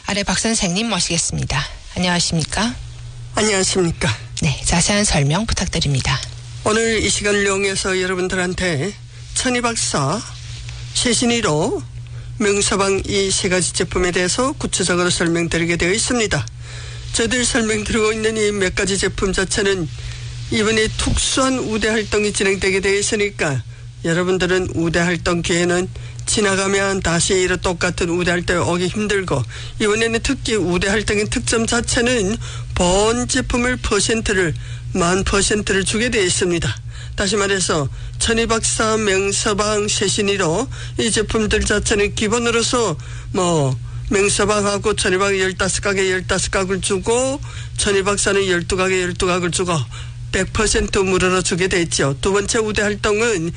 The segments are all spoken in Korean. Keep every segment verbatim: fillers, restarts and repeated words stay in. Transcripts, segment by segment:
아래 박 선생님 모시겠습니다. 안녕하십니까? 안녕하십니까? 네, 자세한 설명 부탁드립니다. 오늘 이 시간을 이용해서 여러분들한테 천이박사 최신의로 명서방 이 세 가지 제품에 대해서 구체적으로 설명드리게 되어 있습니다. 저희들 설명드리고 있는 이 몇 가지 제품 자체는 이번에 특수한 우대 활동이 진행되게 되어 있으니까 여러분들은 우대 활동 기회는 지나가면 다시 이런 똑같은 우대 활동에 오기 힘들고, 이번에는 특히 우대 활동의 특점 자체는 본 제품을 퍼센트를 만 퍼센트를 주게 되어 있습니다. 다시 말해서 천이박사 명서방 최신의로 이 제품들 자체는 기본으로서 뭐 명서방하고 천이박 열다섯 가게 열다섯 각을 주고 천이박사는 열두 가게 열두 각을 주고 백 퍼센트 무료로 주게 됐죠. 두 번째 우대 활동은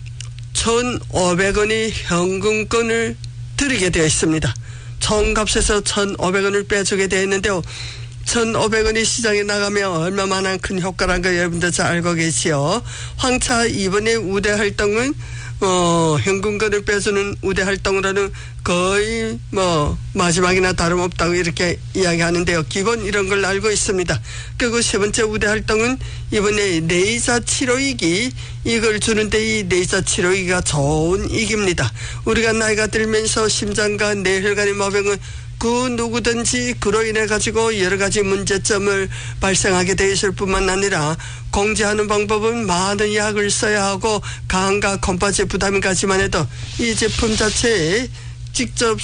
천오백 원의 현금권을 드리게 되어 있습니다. 총값에서 천오백 원을 빼주게 되어 있는데요. 천오백 원이 시장에 나가면 얼마만한 큰 효과라는 거 여러분들 잘 알고 계시죠. 황차 이번에 우대 활동은 어, 현금권을 빼주는 우대 활동으로는 거의 뭐 마지막이나 다름없다고 이렇게 이야기하는데요. 기본 이런 걸 알고 있습니다. 그리고 세 번째 우대 활동은 이번에 레이저 치료이기, 이걸 주는데 이 레이저 치료이기가 좋은 이기입니다. 우리가 나이가 들면서 심장과 뇌혈관의 마병은 그 누구든지 그로 인해 가지고 여러 가지 문제점을 발생하게 돼 있을 뿐만 아니라 공제하는 방법은 많은 약을 써야 하고 간과 컴파지에 부담이 가지만 해도 이 제품 자체에 직접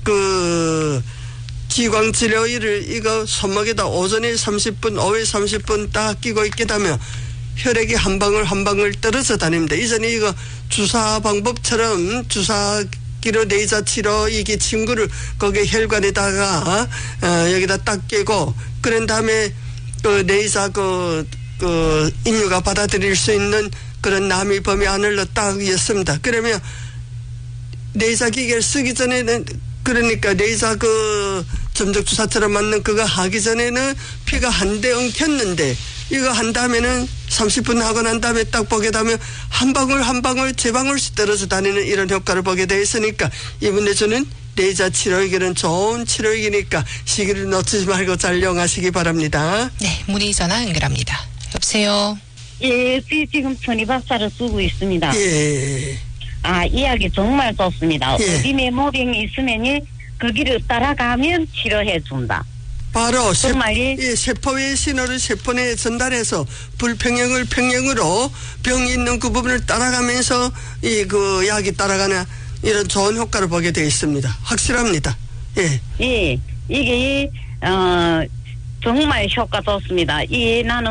그 지광 치료기를 이거 손목에다 오전에 삼십 분, 오후에 삼십 분 딱 끼고 있게 되면 혈액이 한 방울 한 방울 떨어져 다닙니다. 이전에 이거 주사 방법처럼 주사 기로 레이저 치료 이게 친구를 거기에 혈관에다가 어, 여기다 딱 끼고 그런 다음에 그 레이저 그, 그 인류가 받아들일 수 있는 그런 남이 범위 안으로 딱 였습니다. 그러면 레이저 기계를 쓰기 전에는, 그러니까 레이저 그 점적 주사처럼 맞는 그거 하기 전에는 피가 한 대 엉켰는데 이거 한 다음에는 삼십 분 하고 난 다음에 딱 보게 되면 한 방울 한 방울 제 방울씩 떨어져 다니는 이런 효과를 보게 돼 있으니까 이번에 저는 레이저 치료기는 좋은 치료기니까 시기를 놓치지 말고 잘 이용하시기 바랍니다. 네, 문의 전화 연결합니다. 여보세요. 예, 지금 천이박사를 쓰고 있습니다. 예. 아, 이야기 정말 좋습니다. 예. 어디에 모병이 있으면 거기를 따라가면 치료해 준다. 바로 세, 정말 예, 세포의 신호를 세포내에 전달해서 불평형을 평형으로 병이 있는 그 부분을 따라가면서 이 그 약이 따라가는 이런 좋은 효과를 보게 되어 있습니다. 확실합니다. 예. 예, 이게 어 정말 효과 좋습니다. 이 나는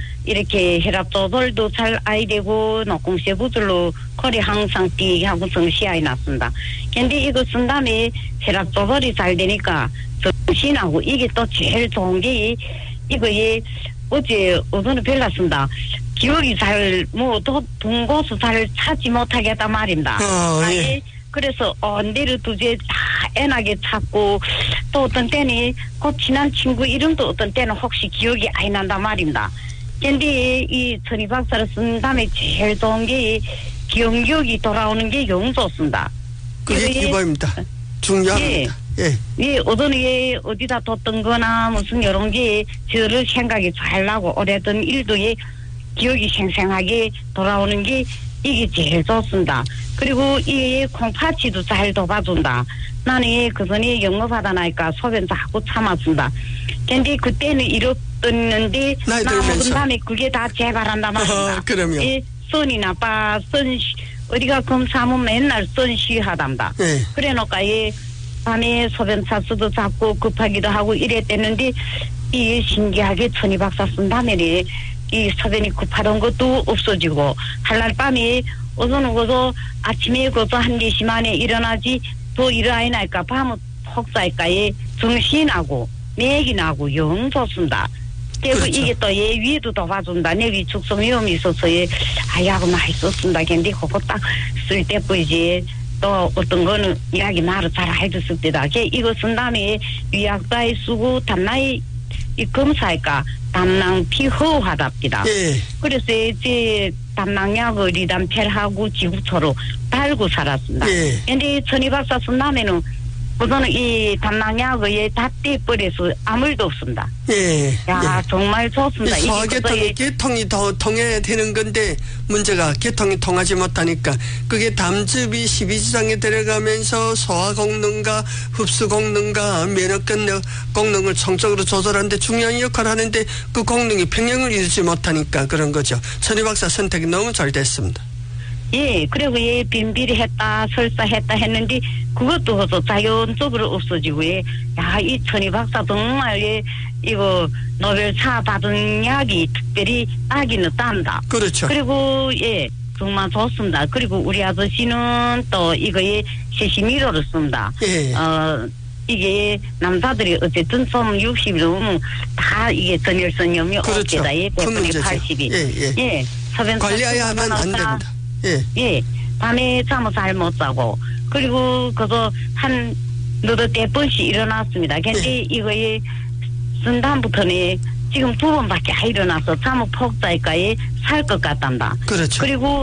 이렇게 혈압 조절도 잘 아이 되고 녹공세부들로 거리 항상 뛰게 하고 정시아이 났습니다. 근데 이거 쓴 다음에 혈압 조절이 잘 되니까 정신하고 이게 또 제일 좋은 게 이거에 어제 오전에 별났습니다. 기억이 잘 뭐 또 본 곳을 잘 찾지 못하게 했단 말입니다. 어, 예. 아니, 그래서 어 내를 두제 다 애나게 찾고 또 어떤 때는 그 친한 친구 이름도 어떤 때는 혹시 기억이 안 난단 말입니다. 근데 이 천이박사를 쓴 다음에 제일 좋은 게 기억력이 돌아오는 게 영 좋습니다. 그게 기본입니다. 중요합니다. 예. 예, 어떤에 어디다 뒀던 거나 무슨 이런 게 저를 생각이 잘 나고 오래된 일도 예, 기억이 생생하게 돌아오는 게 이게 제일 좋습니다. 그리고 이 콩팥치도 잘 도와준다. 나는 그 전에 영업하다 나니까 소변 자꾸 참아준다. 근데 그때는 이렇던데 나 먹은 다음에 그게 다 재발한단 말입니다. 어, 그럼요. 이 손이 나빠, 손 어디가 검사하면 맨날 손 시하단다. 예. 그래놓까 이 밤에 소변 차수도 자꾸 급하기도 하고 이랬댔는데 이 신기하게 천이박사 쓴 다음에 이 소변이 급하던 것도 없어지고 할날 밤에 어서는 거서 아침에 거서 한 네 시 만에 일어나지 또 일어나야 날까 밤은 혹사일까에 정신하고 맥이 나고 영 좋습니다. 그리고 그렇죠. 이게 또 얘 위에도 도와준다. 내 위 축성 위험이 있어서 얘 아야고 많이 썼습니다. 근데 그거 딱 쓸 때 보이지. 또 어떤 거는 이야기 말을 잘 해줬을 때다. 이거 쓴 다음에 위약자에 쓰고 담나이 이 검사니까 담낭 피허하답니다. 예. 그래서 이제 담낭약을 리담펠하고 지구초로 달고 살았습니다. 예. 근데 천이박사 쓴 다음에는 우선은 이 담낭약의 다 떼버려서 아무 일도 없습니다. 예. 야, 예. 정말 좋습니다. 이 소화계통이 개통이 더 통해야 되는 건데 문제가 개통이 통하지 못하니까 그게 담즙이 십이지장에 들어가면서 소화功能과 흡수功能과 면역력功能을 성적으로 조절하는데 중요한 역할을 하는데 그功能이 평형을 이루지 못하니까 그런 거죠. 천희 박사 선택이 너무 잘 됐습니다. 예, 그리고 예, 빈비리 했다, 설사했다 했는데, 그것도 그저 자연적으로 없어지고, 예. 야, 이 천희 박사 정말, 예, 이거, 노벨상 받은 약이 특별히 따기는 딴다. 그렇죠. 그리고, 예, 정말 좋습니다. 그리고 우리 아저씨는 또 이거에 세시미로를 씁니다. 예. 어, 이게 남자들이 어쨌든 좀 육십이 넘으면 다 이게 전열선염이 그렇죠. 없겠다. 예, 큰 문제죠. 팔십이. 예, 예. 예. 서변 관리해야 하면 안 됩니다. 예. 예, 밤에 잠을 잘 못 자고, 그리고 그거 한 너도 네 번씩 일어났습니다. 근데 예. 이거에 쓴 다음부터는 지금 두 번밖에 안 일어나서 잠을 푹 자니까 살 것 같단다. 그렇죠. 그리고